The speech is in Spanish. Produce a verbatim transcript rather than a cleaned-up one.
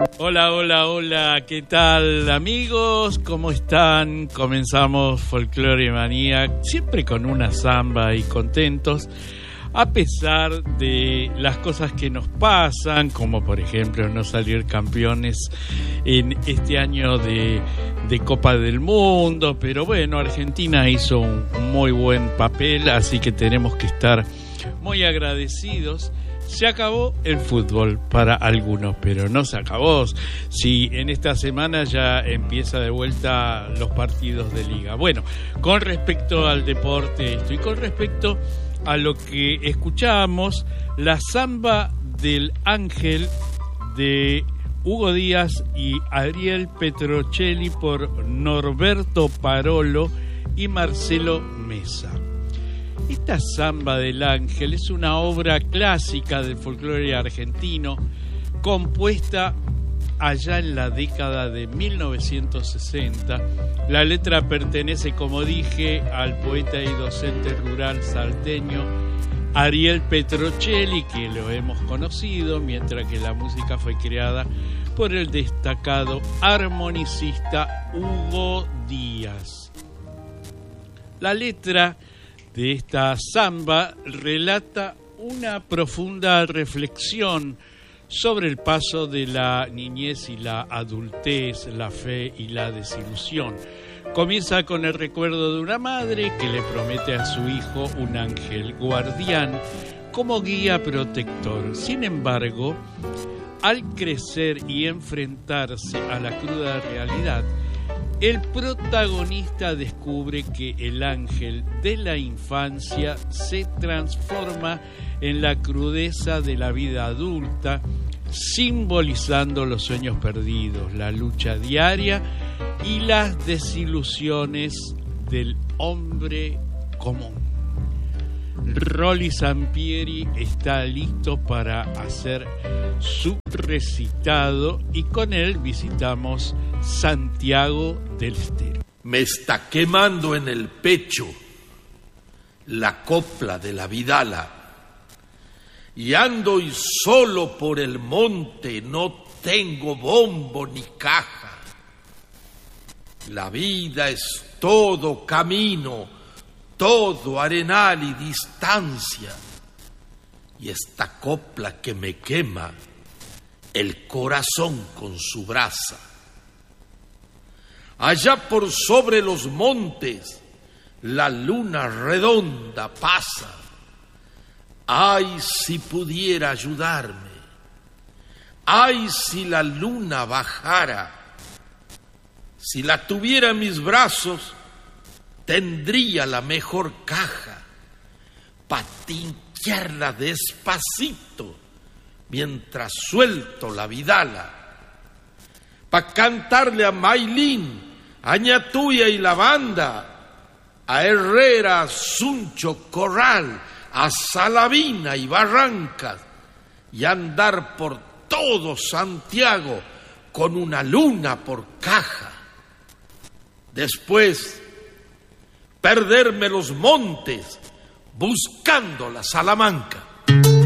Hola, hola, hola, ¿qué tal amigos? ¿Cómo están? Comenzamos Folclore Manía, siempre con una samba y contentos, a pesar de las cosas que nos pasan, como por ejemplo no salir campeones en este año de, de Copa del Mundo, pero bueno, Argentina hizo un muy buen papel, así que tenemos que estar muy agradecidos. Se acabó el fútbol para algunos, pero no se acabó. Si en esta semana ya empieza de vuelta los partidos de liga. Bueno, con respecto al deporte esto y con respecto a lo que escuchábamos, la samba del Ángel de Hugo Díaz y Ariel Petrocelli por Norberto Parolo y Marcelo Mesa. Esta samba del Ángel es una obra clásica del folclore argentino, compuesta allá en la década de mil novecientos sesenta. La letra pertenece, como dije, al poeta y docente rural salteño Ariel Petrocelli, que lo hemos conocido, mientras que la música fue creada por el destacado armonicista Hugo Díaz. La letra de esta samba relata una profunda reflexión sobre el paso de la niñez y la adultez, la fe y la desilusión. Comienza con el recuerdo de una madre que le promete a su hijo un ángel guardián como guía protector. Sin embargo, al crecer y enfrentarse a la cruda realidad, el protagonista descubre que el ángel de la infancia se transforma en la crudeza de la vida adulta, simbolizando los sueños perdidos, la lucha diaria y las desilusiones del hombre común. Rolly Sampieri está listo para hacer su recitado y con él visitamos Santiago del Estero. Me está quemando en el pecho la copla de la vidala y ando y solo por el monte, no tengo bombo ni caja. La vida es todo camino, todo arenal y distancia, y esta copla que me quema el corazón con su brasa. Allá por sobre los montes la luna redonda pasa. Ay, si pudiera ayudarme, ay, si la luna bajara, si la tuviera en mis brazos, tendría la mejor caja pa' tinquearla despacito mientras suelto la vidala, pa' cantarle a Maylin, a Ñatuya y la banda, a Herrera, Suncho, Corral, a Salavina y Barrancas, y andar por todo Santiago con una luna por caja. Después perderme los montes buscando la Salamanca.